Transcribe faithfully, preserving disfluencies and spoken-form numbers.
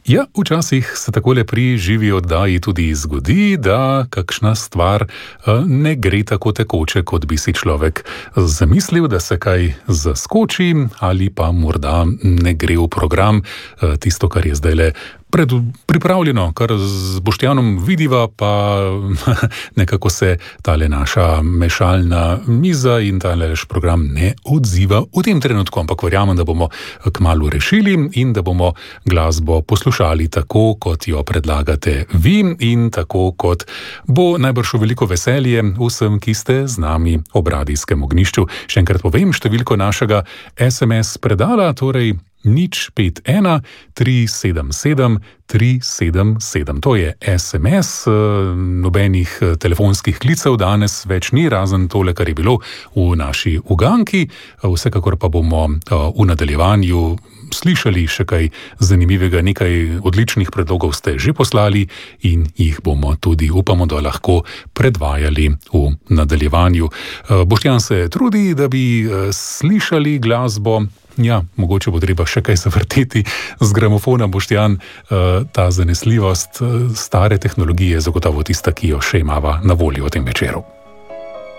Ja, včasih se takole pri živi oddaji tudi zgodi, da kakšna stvar ne gre tako tekoče, kot bi si človek zamislil, da se kaj zaskoči ali pa morda ne gre v program tisto, kar je zdajle pred, pripravljeno, kar z Boštjanom vidiva, pa nekako se tale naša mešalna miza in tale naš program ne odziva v tem trenutku, ampak verjamem, da bomo kmalu rešili in da bomo glasbo poslušali tako, kot jo predlagate vi in tako, kot bo najbrž v veliko veselje vsem, ki ste z nami ob radijskem ognjišču. Še enkrat povem številko našega es em es predala, torej nič pet ena tri sedem sedem tri sedem sedem. To je es em es, nobenih telefonskih klicev danes več ni, razen tole, kar je bilo v naši uganki. Vsekakor pa bomo v nadaljevanju slišali še kaj zanimivega, nekaj odličnih predlogov ste že poslali in jih bomo tudi, upamo, da lahko predvajali v nadaljevanju. Boštjan se trudi, da bi slišali glasbo. Ja, mogoče bo treba še kaj zavrteti z gramofona, Boštjan. Ta zanesljivost stare tehnologije je zagotovo tista, ki jo še imava na voljo v tem večeru.